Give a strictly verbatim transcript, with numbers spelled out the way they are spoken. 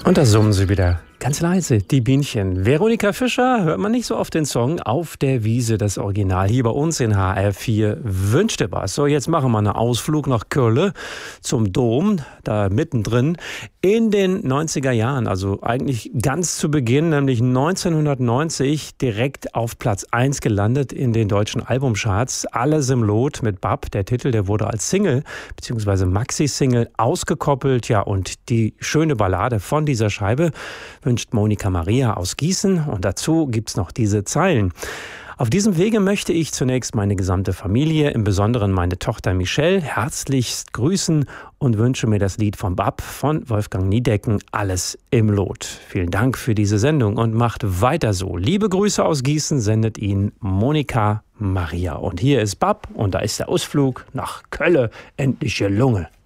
Und da summen sie wieder ganz leise, die Bienchen. Veronika Fischer hört man nicht so oft den Song Auf der Wiese, das Original. Hier bei uns in H R vier wünschte was. So, jetzt machen wir einen Ausflug nach Köln zum Dom, da mittendrin. In den neunziger Jahren, also eigentlich ganz zu Beginn, nämlich neunzehnhundertneunzig, direkt auf Platz eins gelandet in den deutschen Albumcharts. Alles im Lot mit Bab. Der Titel, der wurde als Single bzw. Maxi-Single ausgekoppelt. Ja, und die schöne Ballade von dieser Scheibe wünscht Monika Maria aus Gießen, und dazu gibt's noch diese Zeilen. Auf diesem Wege möchte ich zunächst meine gesamte Familie, im Besonderen meine Tochter Michelle, herzlichst grüßen und wünsche mir das Lied von Bab von Wolfgang Niedecken, Alles im Lot. Vielen Dank für diese Sendung und macht weiter so. Liebe Grüße aus Gießen sendet Ihnen Monika Maria. Und hier ist Bab und da ist der Ausflug nach Kölle, endliche Lunge.